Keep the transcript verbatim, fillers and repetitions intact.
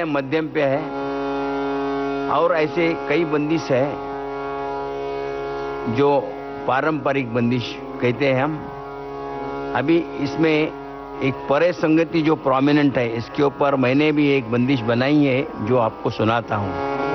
मध्यम पे है और ऐसे कई बंदिश है जो पारंपरिक बंदिश कहते हैं हम। अभी इसमें एक परे संगति जो प्रोमिनेंट है, इसके ऊपर मैंने भी एक बंदिश बनाई है जो आपको सुनाता हूँ।